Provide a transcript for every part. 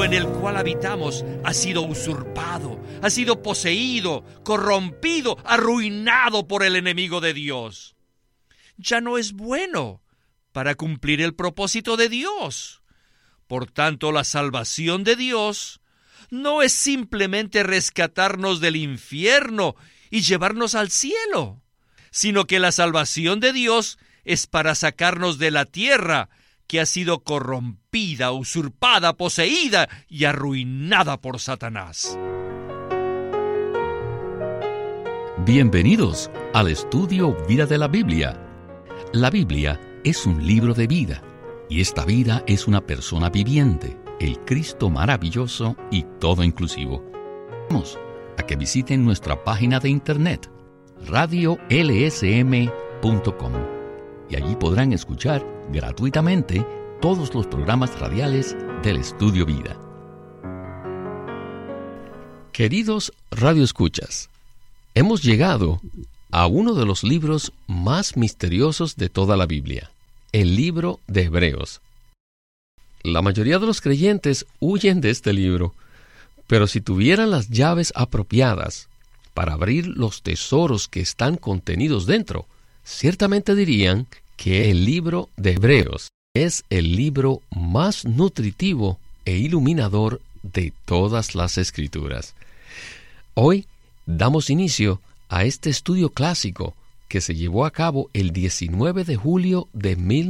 en el cual habitamos ha sido usurpado, ha sido poseído, corrompido, arruinado por el enemigo de Dios. Ya no es bueno para cumplir el propósito de Dios. Por tanto, la salvación de Dios no es simplemente rescatarnos del infierno y llevarnos al cielo, sino que la salvación de Dios es para sacarnos de la tierra que ha sido corrompida, usurpada, poseída y arruinada por Satanás. Bienvenidos al estudio Vida de la Biblia. La Biblia es un libro de vida, y esta vida es una persona viviente, el Cristo maravilloso y todo inclusivo. Vamos a que visiten nuestra página de internet, radiolsm.com, y allí podrán escuchar gratuitamente todos los programas radiales del Estudio Vida. Queridos radioescuchas, hemos llegado a uno de los libros más misteriosos de toda la Biblia, el libro de Hebreos. La mayoría de los creyentes huyen de este libro, pero si tuvieran las llaves apropiadas para abrir los tesoros que están contenidos dentro, ciertamente dirían que el libro de Hebreos es el libro más nutritivo e iluminador de todas las Escrituras. Hoy damos inicio a este estudio clásico que se llevó a cabo el 19 de julio de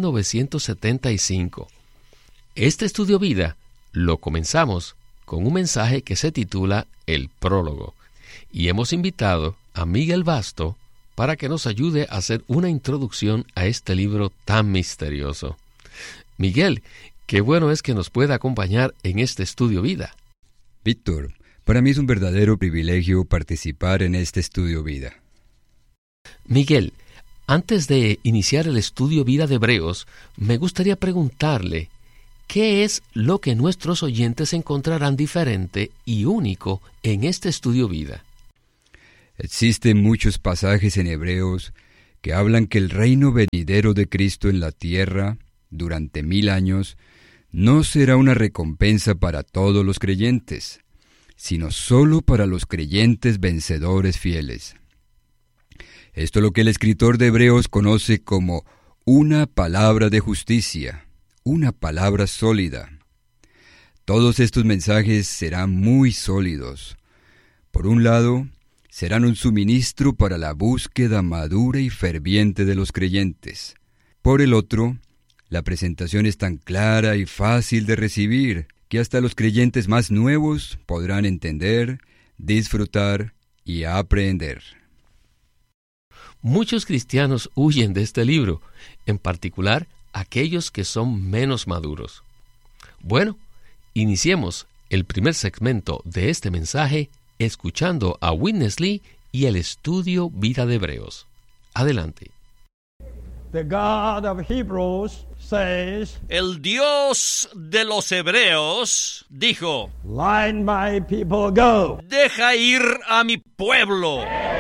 1975. Este estudio vida lo comenzamos con un mensaje que se titula El Prólogo, y hemos invitado a Miguel Basto para que nos ayude a hacer una introducción a este libro tan misterioso. Miguel, qué bueno es que nos pueda acompañar en este estudio vida. Víctor, para mí es un verdadero privilegio participar en este estudio vida. Miguel, antes de iniciar el estudio vida de Hebreos, me gustaría preguntarle, ¿qué es lo que nuestros oyentes encontrarán diferente y único en este estudio vida? Existen muchos pasajes en Hebreos que hablan que el reino venidero de Cristo en la tierra, durante 1000 años, no será una recompensa para todos los creyentes, sino solo para los creyentes vencedores fieles. Esto es lo que el escritor de Hebreos conoce como una palabra de justicia, una palabra sólida. Todos estos mensajes serán muy sólidos. Por un lado, serán un suministro para la búsqueda madura y ferviente de los creyentes. Por el otro, la presentación es tan clara y fácil de recibir que hasta los creyentes más nuevos podrán entender, disfrutar y aprender. Muchos cristianos huyen de este libro, en particular aquellos que son menos maduros. Bueno, iniciemos el primer segmento de este mensaje escuchando a Witness Lee y el estudio Vida de Hebreos. Adelante. The God of Hebrews says, El Dios de los Hebreos dijo, "Let my people go." deja ir a mi pueblo.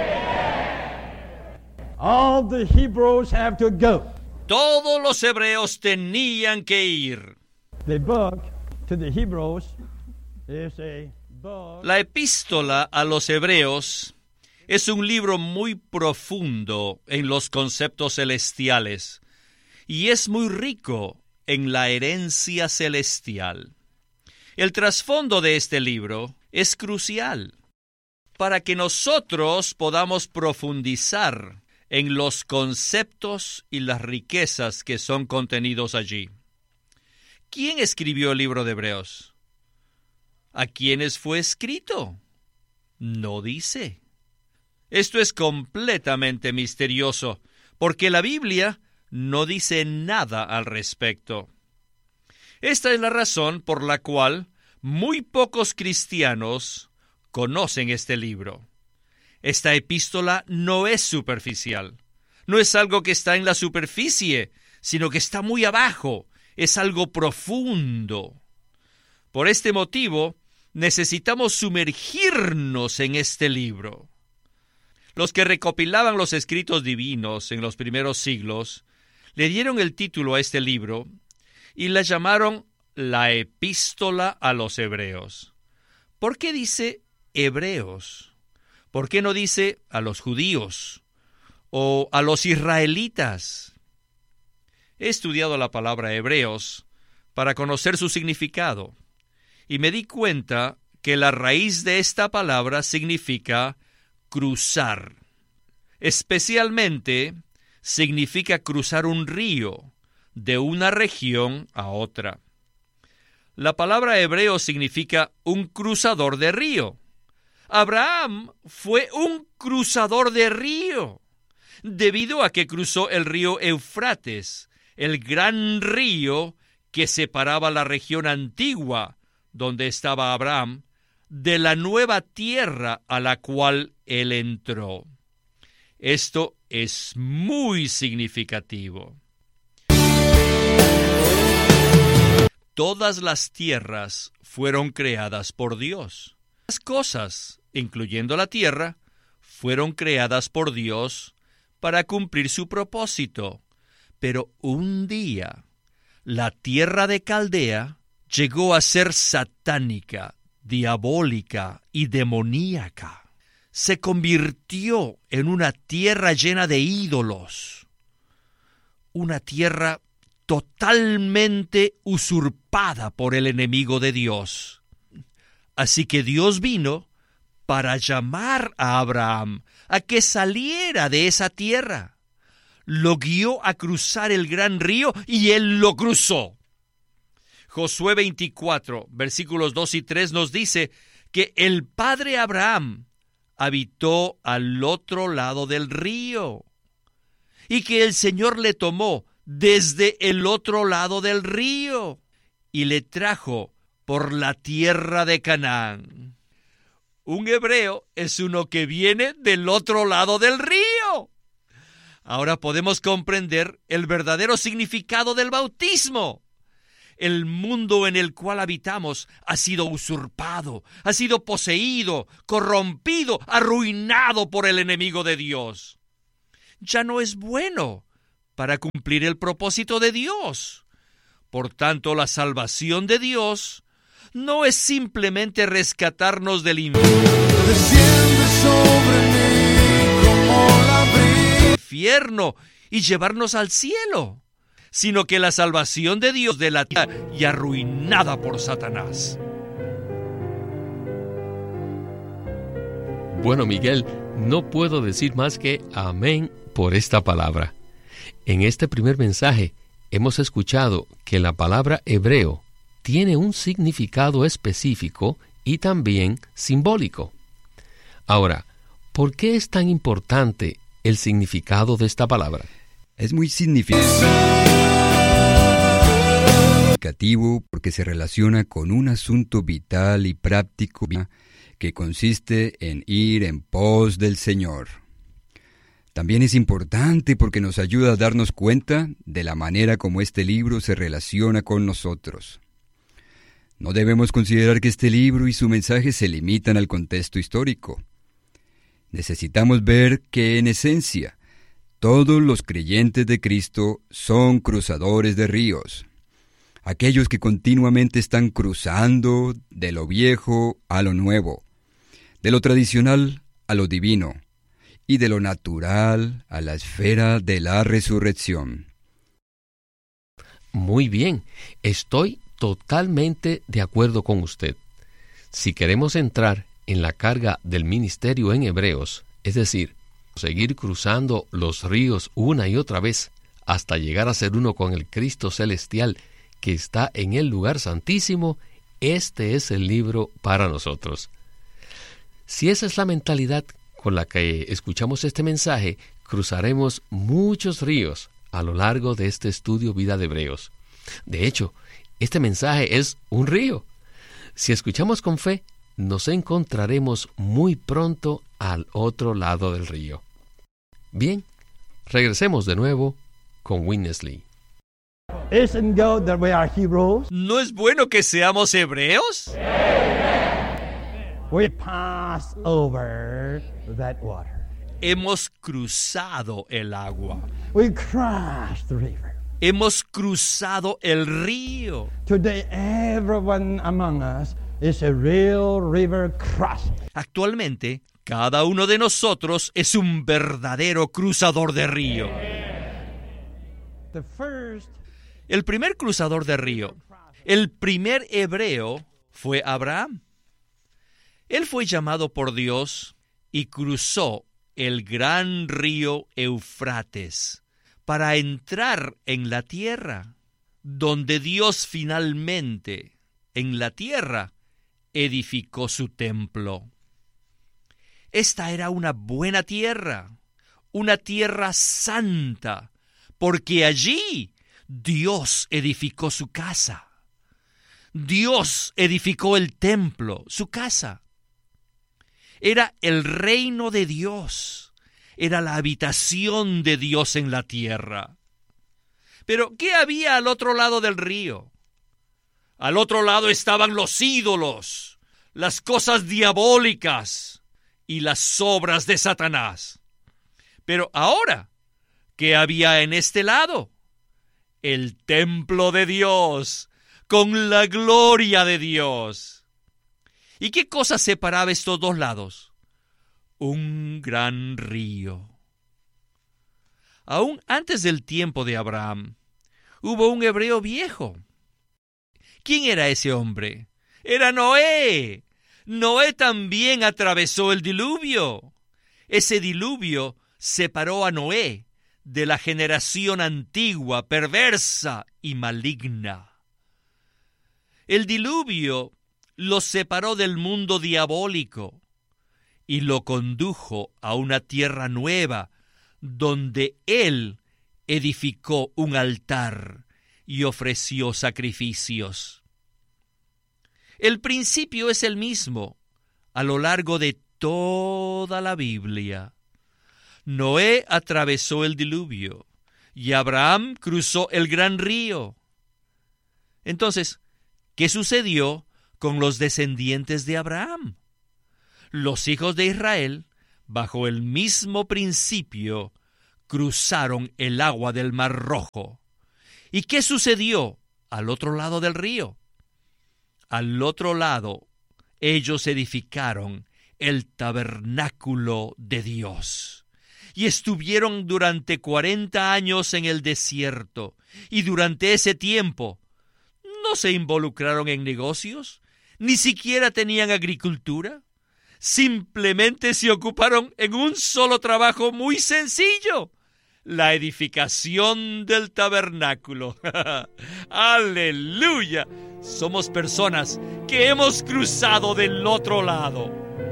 All the Hebrews have to go. Todos los hebreos tenían que ir. The book to the Hebrews is a book. La epístola a los hebreos es un libro muy profundo en los conceptos celestiales y es muy rico en la herencia celestial. El trasfondo de este libro es crucial para que nosotros podamos profundizar en los conceptos y las riquezas que son contenidos allí. ¿Quién escribió el libro de Hebreos? ¿A quiénes fue escrito? No dice. Esto es completamente misterioso, porque la Biblia no dice nada al respecto. Esta es la razón por la cual muy pocos cristianos conocen este libro. Esta epístola no es superficial. No es algo que está en la superficie, sino que está muy abajo. Es algo profundo. Por este motivo, necesitamos sumergirnos en este libro. Los que recopilaban los escritos divinos en los primeros siglos le dieron el título a este libro y la llamaron la epístola a los hebreos. ¿Por qué dice hebreos? ¿Por qué no dice a los judíos o a los israelitas? He estudiado la palabra hebreos para conocer su significado y me di cuenta que la raíz de esta palabra significa cruzar. Especialmente significa cruzar un río de una región a otra. La palabra hebreo significa un cruzador de río. Abraham fue un cruzador de río, debido a que cruzó el río Éufrates, el gran río que separaba la región antigua donde estaba Abraham de la nueva tierra a la cual él entró. Esto es muy significativo. Todas las tierras fueron creadas por Dios. Las cosas, incluyendo la tierra, fueron creadas por Dios para cumplir su propósito. Pero un día, la tierra de Caldea llegó a ser satánica, diabólica y demoníaca. Se convirtió en una tierra llena de ídolos, una tierra totalmente usurpada por el enemigo de Dios. Así que Dios vino para llamar a Abraham a que saliera de esa tierra. Lo guió a cruzar el gran río y él lo cruzó. Josué 24, versículos 2 y 3 nos dice que el padre Abraham habitó al otro lado del río y que el Señor le tomó desde el otro lado del río y le trajo por la tierra de Canaán. Un hebreo es uno que viene del otro lado del río. Ahora podemos comprender el verdadero significado del bautismo. El mundo en el cual habitamos ha sido usurpado, ha sido poseído, corrompido, arruinado por el enemigo de Dios. Ya no es bueno para cumplir el propósito de Dios. Por tanto, la salvación de Dios no es simplemente rescatarnos del infierno y llevarnos al cielo, sino que la salvación de Dios de la tierra y arruinada por Satanás. Bueno, Miguel, no puedo decir más que amén por esta palabra. En este primer mensaje hemos escuchado que la palabra hebreo tiene un significado específico y también simbólico. Ahora, ¿por qué es tan importante el significado de esta palabra? Es muy significativo porque se relaciona con un asunto vital y práctico que consiste en ir en pos del Señor. También es importante porque nos ayuda a darnos cuenta de la manera como este libro se relaciona con nosotros. No debemos considerar que este libro y su mensaje se limitan al contexto histórico. Necesitamos ver que, en esencia, todos los creyentes de Cristo son cruzadores de ríos. Aquellos que continuamente están cruzando de lo viejo a lo nuevo, de lo tradicional a lo divino, y de lo natural a la esfera de la resurrección. Muy bien, estoy totalmente de acuerdo con usted. Si queremos entrar en la carga del ministerio en Hebreos, es decir, seguir cruzando los ríos una y otra vez hasta llegar a ser uno con el Cristo celestial que está en el lugar santísimo, este es el libro para nosotros. Si esa es la mentalidad con la que escuchamos este mensaje, cruzaremos muchos ríos a lo largo de este estudio Vida de Hebreos. De hecho, este mensaje es un río. Si escuchamos con fe, nos encontraremos muy pronto al otro lado del río. Bien, regresemos de nuevo con Witness Lee. Isn't God that we are Hebrews? ¿No es bueno que seamos hebreos? We pass over that water. Hemos cruzado el agua. We crossed the river. Hemos cruzado el río. Today, everyone among us is a real river crosser. Actualmente, cada uno de nosotros es un verdadero cruzador de río. The first El primer cruzador de río, el primer hebreo, fue Abraham. Él fue llamado por Dios y cruzó el gran río Eufrates para entrar en la tierra, donde Dios finalmente, en la tierra, edificó su templo. Esta era una buena tierra, una tierra santa, porque allí Dios edificó su casa. Dios edificó el templo, su casa. Era el reino de Dios, era la habitación de Dios en la tierra. Pero, ¿qué había al otro lado del río? Al otro lado estaban los ídolos, las cosas diabólicas y las obras de Satanás. Pero ahora, ¿qué había en este lado? El templo de Dios, con la gloria de Dios. ¿Y qué cosa separaba estos dos lados? Un gran río. Aún antes del tiempo de Abraham, hubo un hebreo viejo. ¿Quién era ese hombre? Era Noé. Noé también atravesó el diluvio. Ese diluvio separó a Noé de la generación antigua, perversa y maligna. El diluvio lo separó del mundo diabólico y lo condujo a una tierra nueva, donde él edificó un altar y ofreció sacrificios. El principio es el mismo a lo largo de toda la Biblia. Noé atravesó el diluvio y Abraham cruzó el gran río. Entonces, ¿qué sucedió con los descendientes de Abraham? Los hijos de Israel, bajo el mismo principio, cruzaron el agua del Mar Rojo. ¿Y qué sucedió al otro lado del río? Al otro lado, ellos edificaron el tabernáculo de Dios. Y estuvieron durante 40 años en el desierto. Y durante ese tiempo, no se involucraron en negocios, ni siquiera tenían agricultura. Simplemente se ocuparon en un solo trabajo muy sencillo: la edificación del tabernáculo. ¡Aleluya! Somos personas que hemos cruzado del otro lado.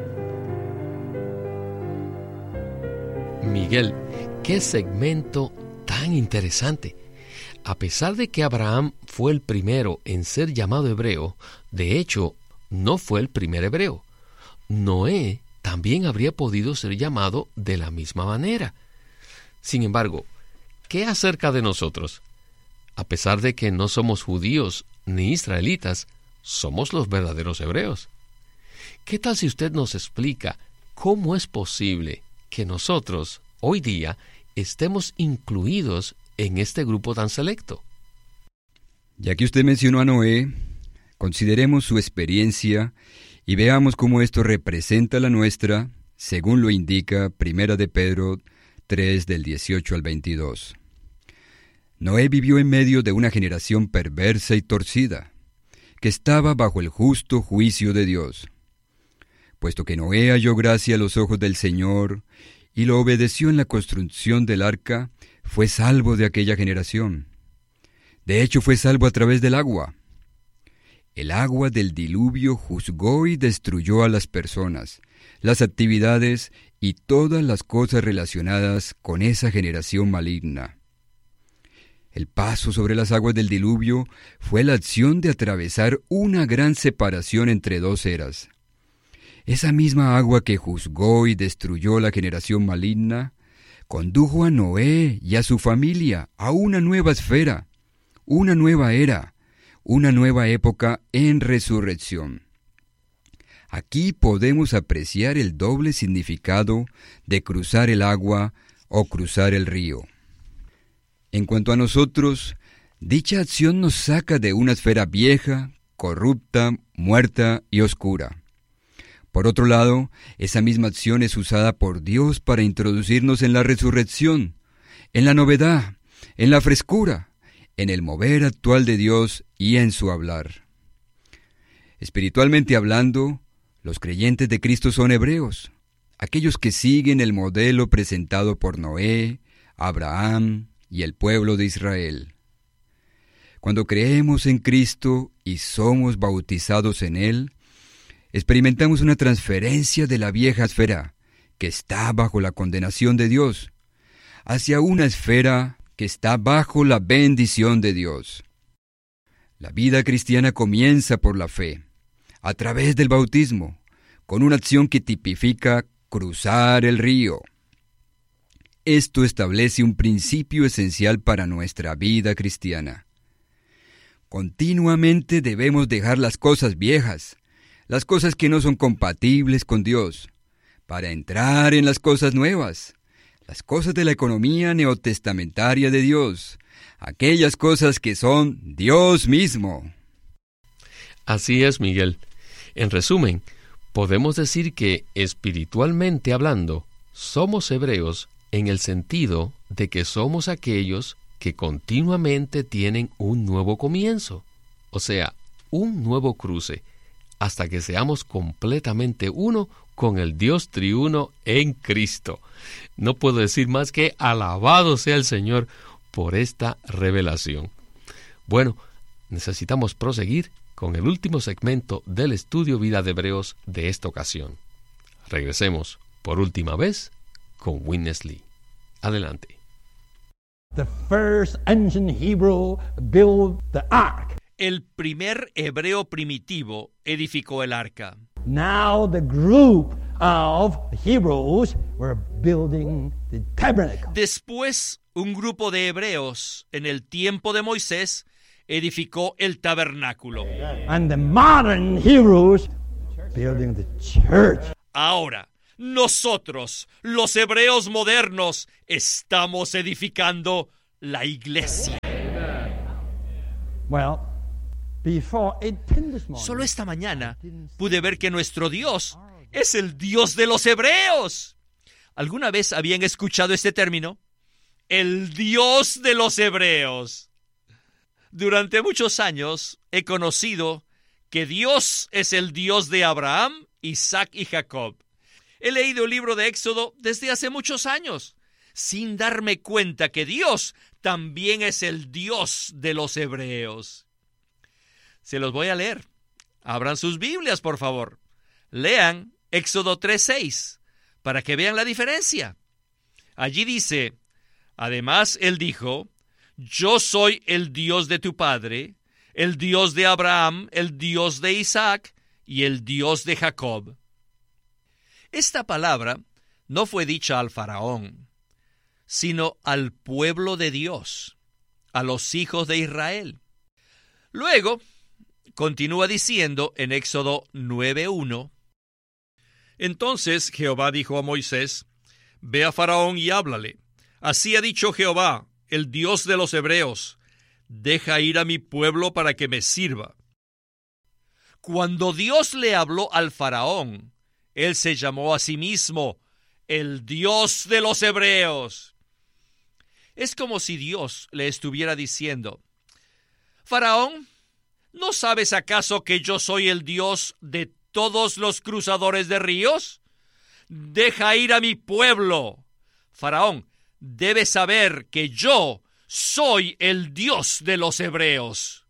Miguel, qué segmento tan interesante. A pesar de que Abraham fue el primero en ser llamado hebreo, de hecho, no fue el primer hebreo. Noé también habría podido ser llamado de la misma manera. Sin embargo, ¿qué acerca de nosotros? A pesar de que no somos judíos ni israelitas, somos los verdaderos hebreos. ¿Qué tal si usted nos explica cómo es posible que nosotros, hoy día, estemos incluidos en este grupo tan selecto? Ya que usted mencionó a Noé, consideremos su experiencia y veamos cómo esto representa la nuestra, según lo indica 1 de Pedro 3, del 18 al 22. Noé vivió en medio de una generación perversa y torcida, que estaba bajo el justo juicio de Dios. Puesto que Noé halló gracia a los ojos del Señor y lo obedeció en la construcción del arca, fue salvo de aquella generación. De hecho, fue salvo a través del agua. El agua del diluvio juzgó y destruyó a las personas, las actividades y todas las cosas relacionadas con esa generación maligna. El paso sobre las aguas del diluvio fue la acción de atravesar una gran separación entre dos eras. Esa misma agua que juzgó y destruyó la generación maligna, condujo a Noé y a su familia a una nueva esfera, una nueva era, una nueva época en resurrección. Aquí podemos apreciar el doble significado de cruzar el agua o cruzar el río. En cuanto a nosotros, dicha acción nos saca de una esfera vieja, corrupta, muerta y oscura. Por otro lado, esa misma acción es usada por Dios para introducirnos en la resurrección, en la novedad, en la frescura, en el mover actual de Dios y en su hablar. Espiritualmente hablando, los creyentes de Cristo son hebreos, aquellos que siguen el modelo presentado por Noé, Abraham y el pueblo de Israel. Cuando creemos en Cristo y somos bautizados en Él, experimentamos una transferencia de la vieja esfera, que está bajo la condenación de Dios, hacia una esfera que está bajo la bendición de Dios. La vida cristiana comienza por la fe, a través del bautismo, con una acción que tipifica cruzar el río. Esto establece un principio esencial para nuestra vida cristiana. Continuamente debemos dejar las cosas viejas, las cosas que no son compatibles con Dios, para entrar en las cosas nuevas, las cosas de la economía neotestamentaria de Dios, aquellas cosas que son Dios mismo. Así es, Miguel. En resumen, podemos decir que, espiritualmente hablando, somos hebreos en el sentido de que somos aquellos que continuamente tienen un nuevo comienzo, o sea, un nuevo cruce, hasta que seamos completamente uno con el Dios triuno en Cristo. No puedo decir más que alabado sea el Señor por esta revelación. Bueno, necesitamos proseguir con el último segmento del estudio Vida de Hebreos de esta ocasión. Regresemos por última vez con Witness Lee. Adelante. The first ancient Hebrew built the ark. El primer hebreo primitivo edificó el arca. Now the group of Hebrews were building the tabernacle. Después, un grupo de hebreos en el tiempo de Moisés edificó el tabernáculo. And the modern Hebrews building the church. Ahora, nosotros, los hebreos modernos, estamos edificando la iglesia. Well, before 8:10 this morning. Solo esta mañana pude ver que nuestro Dios es el Dios de los hebreos. ¿Alguna vez habían escuchado este término? El Dios de los hebreos. Durante muchos años he conocido que Dios es el Dios de Abraham, Isaac y Jacob. He leído el libro de Éxodo desde hace muchos años, sin darme cuenta que Dios también es el Dios de los hebreos. Se los voy a leer. Abran sus Biblias, por favor. Lean Éxodo 3:6, para que vean la diferencia. Allí dice, además él dijo, yo soy el Dios de tu padre, el Dios de Abraham, el Dios de Isaac y el Dios de Jacob. Esta palabra no fue dicha al faraón, sino al pueblo de Dios, a los hijos de Israel. Luego, continúa diciendo en Éxodo 9:1, entonces Jehová dijo a Moisés, ve a Faraón y háblale. Así ha dicho Jehová, el Dios de los hebreos, deja ir a mi pueblo para que me sirva. Cuando Dios le habló al faraón, él se llamó a sí mismo el Dios de los hebreos. Es como si Dios le estuviera diciendo, Faraón, ¿no sabes acaso que yo soy el Dios de todos los cruzadores de ríos? Deja ir a mi pueblo. Faraón, debes saber que yo soy el Dios de los hebreos.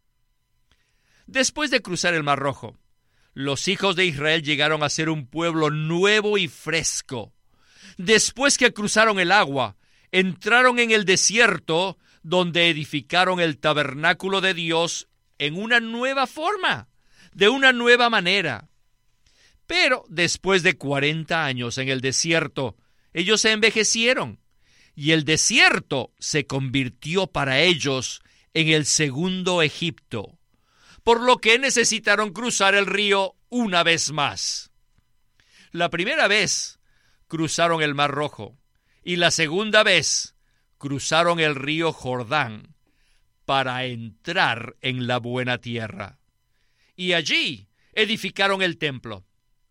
Después de cruzar el Mar Rojo, los hijos de Israel llegaron a ser un pueblo nuevo y fresco. Después que cruzaron el agua, entraron en el desierto, donde edificaron el tabernáculo de Dios en una nueva forma, de una nueva manera. Pero después de 40 años en el desierto, ellos se envejecieron, y el desierto se convirtió para ellos en el segundo Egipto, por lo que necesitaron cruzar el río una vez más. La primera vez cruzaron el Mar Rojo, y la segunda vez cruzaron el río Jordán para entrar en la buena tierra. Y allí edificaron el templo.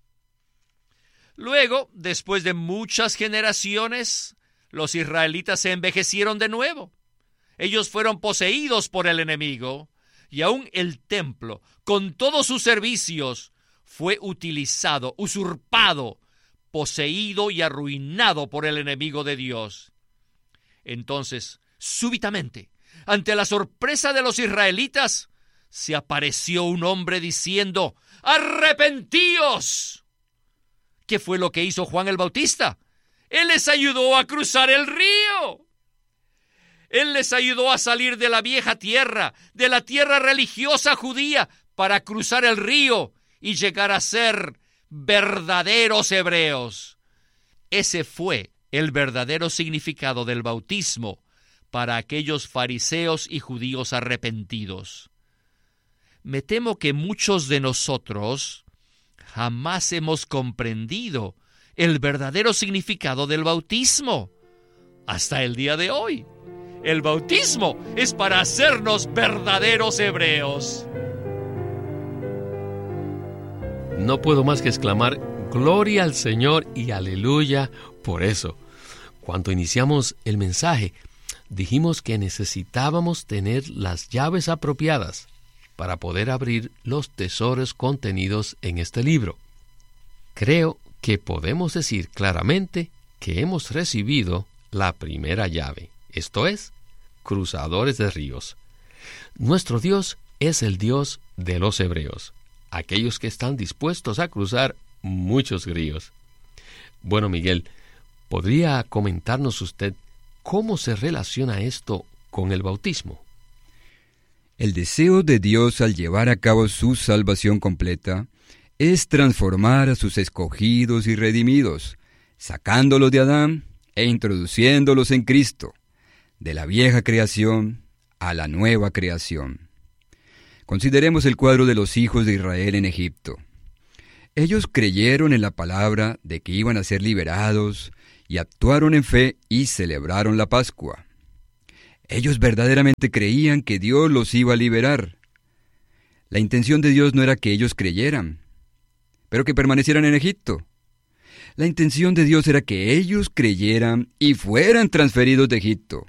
Luego, después de muchas generaciones, los israelitas se envejecieron de nuevo. Ellos fueron poseídos por el enemigo, y aún el templo, con todos sus servicios, fue utilizado, usurpado, poseído y arruinado por el enemigo de Dios. Entonces, súbitamente, ante la sorpresa de los israelitas, se apareció un hombre diciendo: ¡arrepentíos! ¿Qué fue lo que hizo Juan el Bautista? Él les ayudó a cruzar el río. Él les ayudó a salir de la vieja tierra, de la tierra religiosa judía, para cruzar el río y llegar a ser verdaderos hebreos. Ese fue el verdadero significado del bautismo para aquellos fariseos y judíos arrepentidos. Me temo que muchos de nosotros jamás hemos comprendido el verdadero significado del bautismo hasta el día de hoy. El bautismo es para hacernos verdaderos hebreos. No puedo más que exclamar gloria al Señor y aleluya por eso. Cuando iniciamos el mensaje, dijimos que necesitábamos tener las llaves apropiadas para poder abrir los tesoros contenidos en este libro. Creo que podemos decir claramente que hemos recibido la primera llave, esto es, cruzadores de ríos. Nuestro Dios es el Dios de los hebreos, aquellos que están dispuestos a cruzar muchos ríos. Bueno, Miguel, ¿podría comentarnos usted cómo se relaciona esto con el bautismo? El deseo de Dios al llevar a cabo su salvación completa es transformar a sus escogidos y redimidos, sacándolos de Adán e introduciéndolos en Cristo, de la vieja creación a la nueva creación. Consideremos el cuadro de los hijos de Israel en Egipto. Ellos creyeron en la palabra de que iban a ser liberados y actuaron en fe y celebraron la Pascua. Ellos verdaderamente creían que Dios los iba a liberar. La intención de Dios no era que ellos creyeran, pero que permanecieran en Egipto. La intención de Dios era que ellos creyeran y fueran transferidos de Egipto.